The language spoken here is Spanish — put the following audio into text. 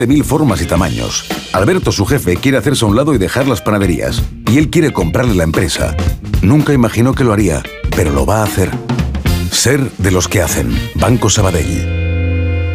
de mil formas y tamaños. Alberto, su jefe, quiere hacerse a un lado y dejar las panaderías. Y él quiere comprarle la empresa. Nunca imaginó que lo haría, pero lo va a hacer. Ser de los que hacen. Banco Sabadell.